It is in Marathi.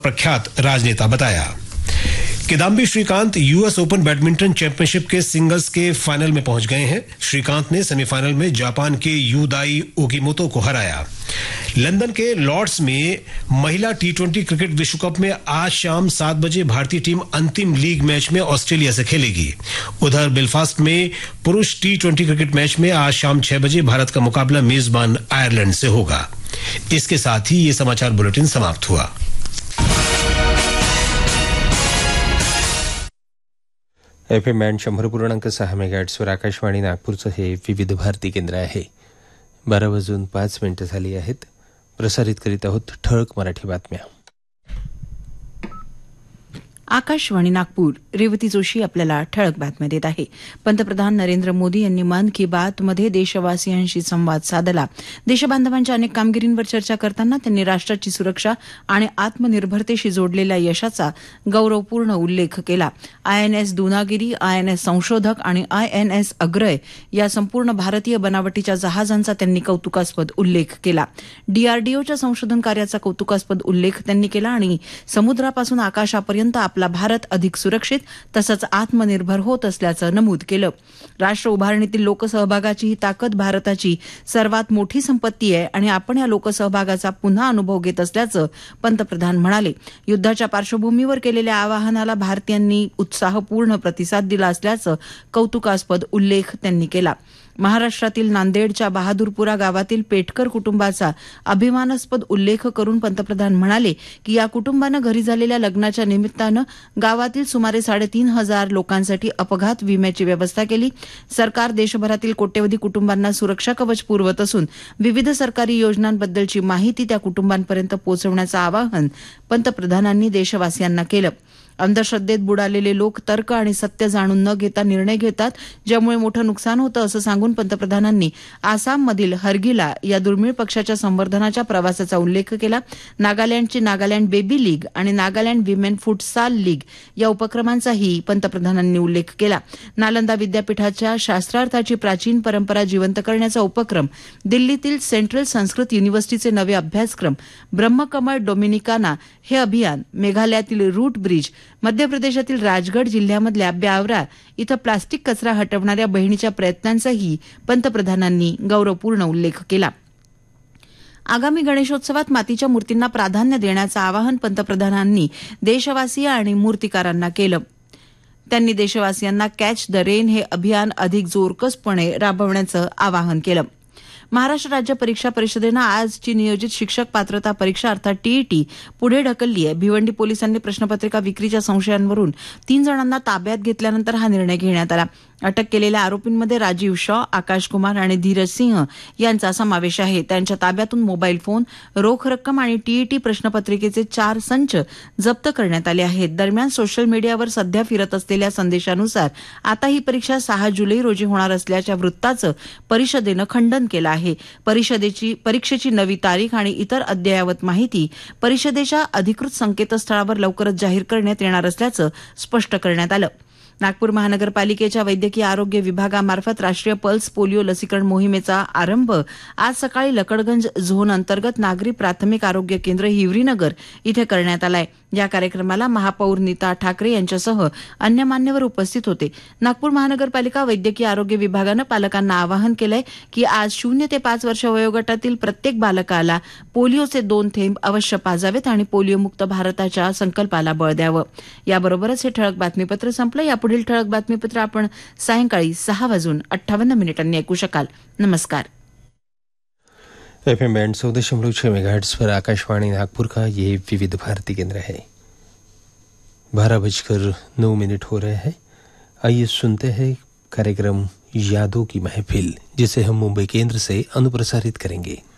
प्रख्यात राजनेता बताया। Kidambi Shrikant US open badminton championship के सिंगल्स के फाइनल में पहुंच गए हैं। श्रीकांत ने सेमीफाइनल में जापान के यूदाई ओगिमोतो को हराया। लंदन के लॉर्ड्स में महिला टी20 क्रिकेट विश्व कप में आज शाम 7 बजे भारतीय टीम अंतिम लीग मैच में ऑस्ट्रेलिया से खेलेगी। उधर बेलफास्ट में पुरुष टी20 क्रिकेट मैच में आज शाम 6 बजे भारत का मुकाबला मेजबान आयरलैंड से होगा। इसके साथ ही ये समाचार बुलेटिन समाप्त हुआ। FM बँड 100.6 मेगाहर्ट्झवर आकाशवाणी नागपूरचं हे विविध भारती केंद्र आहे। 12:05 झाली आहेत। प्रसारित करीत आहोत ठळक मराठी बातम्या। आकाशवाणी नागपूर, रेवती जोशी आपल्याला ठळक बातम्या देत आहे। पंतप्रधान नरेंद्र मोदी यांनी मन की बात मध्ये देशवासियांशी संवाद साधला। देशबांधवांच्या अनेक कामगिरींवर चर्चा करताना त्यांनी राष्ट्राची सुरक्षा आणि आत्मनिर्भरतेशी जोडलेल्या यशाचा गौरवपूर्ण उल्लेख केला। INS दुनागिरी, INS संशोधक आणि INS अग्रय या संपूर्ण भारतीय बनावटीच्या जहाजांचा त्यांनी कौतुकास्पद उल्लेख केला। DRDOच्या संशोधन कार्याचा कौतुकास्पद उल्लेख त्यांनी केला आणि समुद्रापासून आकाशापर्यंत आपला भारत अधिक सुरक्षित तसंच आत्मनिर्भर होत असल्याचं नमूद केलं। राष्ट्र उभारणीतील लोकसहभागाची ही ताकद भारताची सर्वात मोठी संपत्ती आहे आणि आपण या लोकसहभागाचा पुन्हा अनुभव घेत असल्याचं पंतप्रधान म्हणाले। युद्धाच्या पार्श्वभूमीवर केलेल्या आवाहनाला भारतीयांनी उत्साहपूर्ण प्रतिसाद दिला असल्याचं कौतुकास्पद उल्लेख त्यांनी केला। महाराष्ट्रातील नांदेडच्या बहादूरपुरा गावातील पेटकर कुटुंबाचा अभिमानास्पद उल्लेख करून पंतप्रधान म्हणाले की या कुटुंबानं घरी झालेल्या लग्नाच्या निमित्तानं गावातील सुमारे 3,500 लोकांसाठी अपघात विम्याची व्यवस्था केली। सरकार देशभरातील कोट्यवधी कुटुंबांना सुरक्षा कवच पुरवत असून विविध सरकारी योजनांबद्दलची माहिती त्या कुटुंबांपर्यंत पोहोचवण्याचं आवाहन पंतप्रधानांनी देशवासियांना केलं। अंधश्रद्धेत बुडालेले लोक तर्क आणि सत्य जाणून न घेता निर्णय घेतात, ज्यामुळे मोठं नुकसान होतं असं सांगून पंतप्रधानांनी आसाममधील हरगिला या दुर्मिळ पक्षाच्या संवर्धनाच्या प्रवासाचा उल्लेख केला। नागालँडची नागालँड बेबी लीग आणि नागालँड विमेन फुटसाल लीग या उपक्रमांचाही पंतप्रधानांनी उल्लेख केला। नालंदा विद्यापीठाच्या शास्त्रार्थाची प्राचीन परंपरा जिवंत करण्याचा उपक्रम, दिल्लीतील सेंट्रल संस्कृत युनिव्हर्सिटीचे नवे अभ्यासक्रम, ब्रह्मकमळ डोमिनिकाना हे अभियान, मेघालयातील रूट ब्रिज, मध्य प्रदेशातील राजगड जिल्ह्यामधल्या ब्यावरा इथं प्लास्टिक कचरा हटवणाऱ्या बहिणीच्या प्रयत्नांचाही पंतप्रधानांनी गौरवपूर्ण उल्लेख केला। आगामी गणेशोत्सवात मातीच्या मूर्तींना प्राधान्य देण्याचं आवाहन पंतप्रधानांनी देशवासीय आणि मूर्तिकारांना केलं। त्यांनी देशवासियांना कॅच द रेन हे अभियान अधिक जोरकसपणे राबवण्याचं आवाहन केलं। महाराष्ट्र राज्य परीक्षा परिषदेनं आजची नियोजित शिक्षक पात्रता परीक्षा अर्थात टीईटी पुढे ढकलली आहे। भिवंडी पोलिसांनी प्रश्नपत्रिका विक्रीच्या संशयांवरून 3 जणांना ताब्यात घेतल्यानंतर हा निर्णय घेण्यात आला। अटक केलेल्या आरोपींमध्ये राजीव शॉ, आकाश कुमार आणि धीरज सिंह यांचा समावेश आहे। त्यांच्या ताब्यातून मोबाईल फोन, रोख रक्कम आणि टीईटी प्रश्नपत्रिकेचे 4 संच जप्त करण्यात आले आहेत। दरम्यान सोशल मीडियावर सध्या फिरत असलेल्या संदेशानुसार आता ही परीक्षा 6 जुलै रोजी होणार असल्याच्या वृत्ताचं परिषदेनं खंडन केलं आहे। परीक्षेची नवी तारीख आणि इतर अद्ययावत माहिती परिषदेच्या अधिकृत संकेतस्थळावर लवकरच जाहीर करण्यात येणार असल्याचं स्पष्ट करण्यात आलं। नागपूर महानगरपालिकेच्या वैद्यकीय आरोग्य विभागामार्फत राष्ट्रीय पल्स पोलिओ लसीकरण मोहिमेचा आरंभ आज सकाळी लकडगंज झोन अंतर्गत नागरी प्राथमिक आरोग्य केंद्र हिवरीनगर इथे करण्यात आलाय। या कार्यक्रमाला महापौर नीता ठाकरे यांच्यासह अन्य मान्यवर उपस्थित होते। नागपूर महानगरपालिका वैद्यकीय आरोग्य विभागानं पालकांना आवाहन केलंय की आज 0 ते 5 वर्ष वयोगटातील प्रत्येक बालकाला पोलिओचे 2 थेंब अवश्य पाजावेत आणि पोलिओमुक्त भारताच्या संकल्पाला बळ द्यावं। याबरोबरच हे ठळक बातमीपत्र संपलं। यापुढील ठळक बातमीपत्र आपण सायंकाळी 6:58 ऐकू शकाल। नमस्कार। FM बँड 14.6 मेगाहर्ट्ज पर आकाशवाणी नागपुर का ये विविध भारती केंद्र है। 12:09 हो रहे हैं। आइए सुनते हैं कार्यक्रम यादों की महफिल, जिसे हम मुंबई केंद्र से अनुप्रसारित करेंगे।